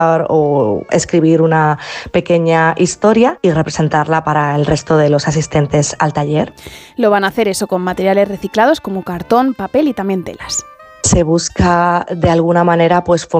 o escribir una pequeña historia y representarla para el resto de los asistentes al taller. Lo van a hacer eso con materiales reciclados como cartón, papel y también telas. Se busca de alguna manera pues